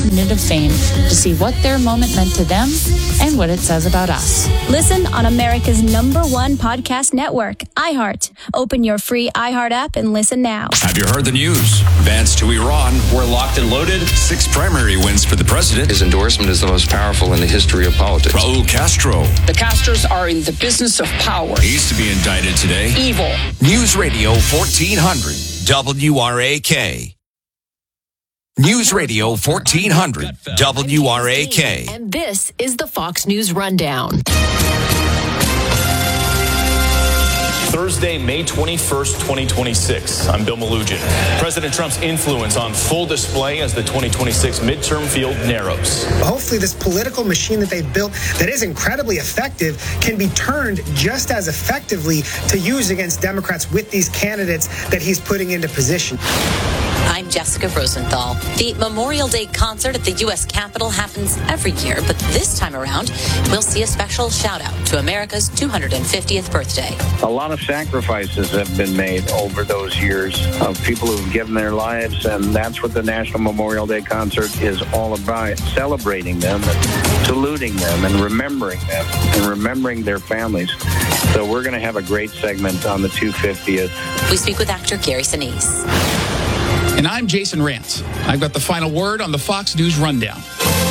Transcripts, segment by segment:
Minute of Fame to see what their moment meant to them and what it says about us. Listen on America's #1 podcast network, iHeart. Open your free iHeart app and listen now. Have you heard the news? Advance to Iran. We're locked and loaded. 6 primary wins for the president. His endorsement is the most powerful in the history of politics. Raul Castro. The Castros are in the business of power. He's to be indicted today. Evil. News Radio 1400 WRAK. News Radio 1400 WRAK. And this is the Fox News Rundown. Thursday, May 21st, 2026. I'm Bill Malugin. President Trump's influence on full display as the 2026 midterm field narrows. Hopefully this political machine that they've built that is incredibly effective can be turned just as effectively to use against Democrats with these candidates that he's putting into position. I'm Jessica Rosenthal. The Memorial Day concert at the U.S. Capitol happens every year, but this time around, we'll see a special shout out to America's 250th birthday. A lot of sacrifices have been made over those years of people who've given their lives, and that's what the National Memorial Day concert is all about, celebrating them and saluting them and remembering them and remembering their families. So we're going to have a great segment on the 250th. We speak with actor Gary Sinise. And I'm Jason Rantz. I've got the final word on the Fox News Rundown.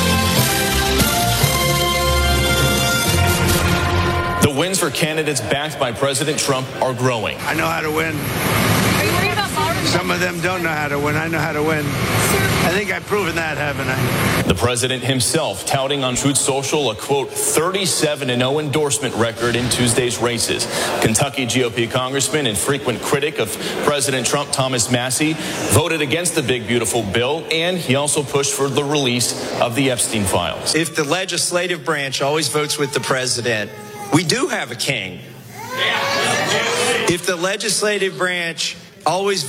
The wins for candidates backed by President Trump are growing. I know how to win. Are you worried about Florida? Some of them don't know how to win. I know how to win. I think I've proven that, haven't I? The president himself touting on Truth Social a, quote, 37-0 endorsement record in Tuesday's races. Kentucky GOP congressman and frequent critic of President Trump, Thomas Massie, voted against the big, beautiful bill, and he also pushed for the release of the Epstein files. If the legislative branch always votes with the president, we do have a king. If the legislative branch always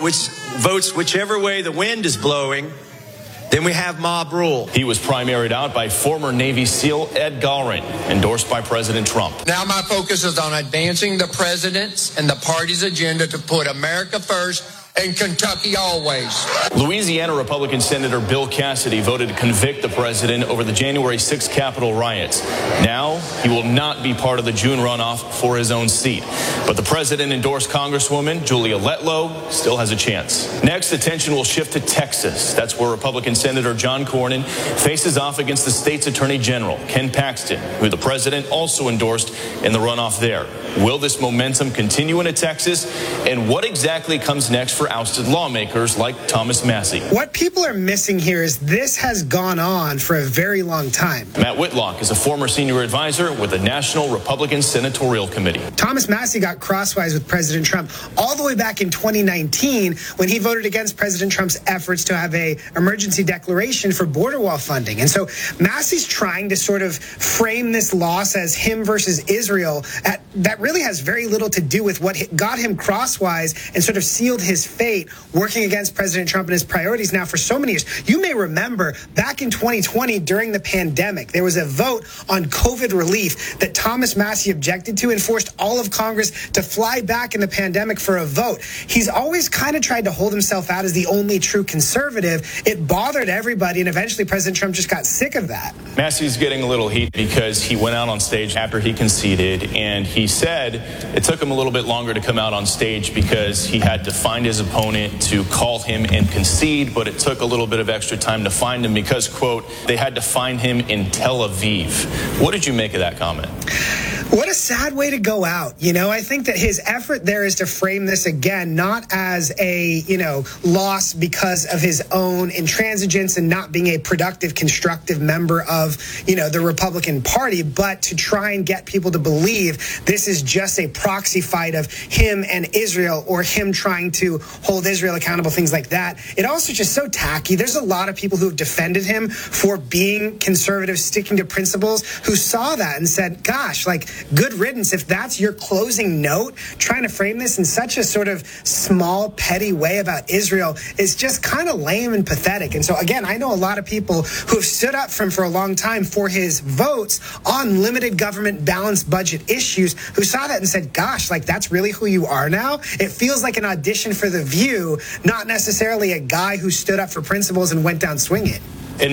votes whichever way the wind is blowing, then we have mob rule. He was primaried out by former Navy SEAL Ed Galrin, endorsed by President Trump. Now my focus is on advancing the president's and the party's agenda to put America first and Kentucky always. Louisiana Republican Senator Bill Cassidy voted to convict the president over the January 6th Capitol riots. Now, he will not be part of the June runoff for his own seat. But the president-endorsed Congresswoman Julia Letlow still has a chance. Next, attention will shift to Texas. That's where Republican Senator John Cornyn faces off against the state's Attorney General, Ken Paxton, who the president also endorsed in the runoff there. Will this momentum continue into Texas? And what exactly comes next for ousted lawmakers like Thomas Massie? What people are missing here is this has gone on for a very long time. Matt Whitlock is a former senior advisor with the National Republican Senatorial Committee. Thomas Massie got crosswise with President Trump all the way back in 2019 when he voted against President Trump's efforts to have an emergency declaration for border wall funding. And so Massie's trying to sort of frame this loss as him versus Israel that really has very little to do with what got him crosswise and sort of sealed his fate working against President Trump and his priorities now for so many years. You may remember back in 2020 during the pandemic, there was a vote on COVID relief that Thomas Massie objected to and forced all of Congress to fly back in the pandemic for a vote. He's always kind of tried to hold himself out as the only true conservative. It bothered everybody, and eventually President Trump just got sick of that. Massie's getting a little heat because he went out on stage after he conceded, and he said it took him a little bit longer to come out on stage because he had to find his opponent to call him and concede, but it took a little bit of extra time to find him because, quote, they had to find him in Tel Aviv. What did you make of that comment? What a sad way to go out. You know, I think that his effort there is to frame this again, not as a, loss because of his own intransigence and not being a productive, constructive member of, the Republican Party, but to try and get people to believe this is just a proxy fight of him and Israel or him trying to hold Israel accountable, things like that. It also just so tacky. There's a lot of people who have defended him for being conservative, sticking to principles, who saw that and said, gosh, good riddance. If that's your closing note, trying to frame this in such a sort of small, petty way about Israel is just kind of lame and pathetic. And so, again, I know a lot of people who have stood up for him for a long time for his votes on limited government balanced budget issues who saw that and said, gosh, that's really who you are now? It feels like an audition for The View, not necessarily a guy who stood up for principles and went down swinging.